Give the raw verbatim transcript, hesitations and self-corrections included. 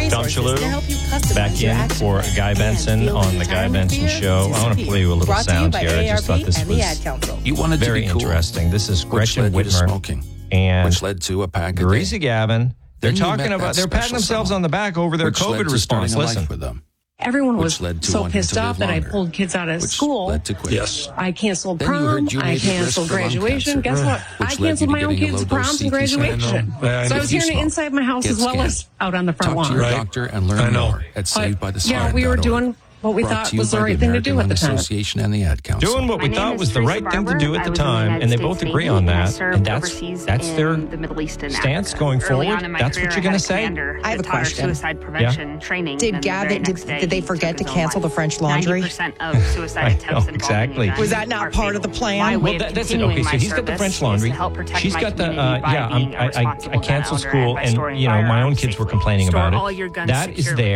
resources Shalou, to help you customize back your in action for plan Guy and Benson feel on the Guy retirement Benson fear Show. I want to disappear. play you a little Brought to you sound by here. I just A A R P thought this and the Ad was Council. You wanted to very be cool, interesting. This is which Gretchen led you to Whitmer smoking, and which led to a pack a day. Greasy Gavin. They're Then you talking met about, that they're patting special themselves someone, on the back over their which led COVID to response. starting a life Listen. with them. Everyone Which was led to so wanting pissed to off live that I longer, pulled kids out of which school. led to quitting. Yes. I canceled Then you prom. heard you I may be at risk canceled for lung graduation. cancer, Guess what? which I led you canceled to my own getting a kids' low-dose proms C and T scan. graduation. I know. Yeah, I So I know. was hearing it inside my house Get as well scanned. as out on the front Talk to lawn. your Right. doctor and I learn know. more at Saved by the Uh, yeah, Slide we were dot org. doing what we Brought thought to you was the by right thing to do at American the Lung time. Association and the Ad Council. Doing what we My thought name was is the Teresa right thing to Barber. do at I the was in the time, United and they States both agree Navy, on and I that. served And that's overseas that's in their the Middle East and stance Africa. going Early forward. on in my That's career, what you're I going had to a say. commander I have that a taught our question. Suicide prevention training. Did and then the very Gavin, did, next day, did they he forget to took his own cancel the life. French laundry? ninety percent of suicide I attempts know, involving exactly. events Was that not are part of the fatal. plan? My way Well, of that, that's it. continuing Okay, so my he's got the service French is to laundry. help protect She's my got the, community uh, by yeah, being I'm, a I, I, responsible I canceled gun owner school, and by and, storing you know, my own firearms kids were safely. complaining Store about all it. your guns That is securely.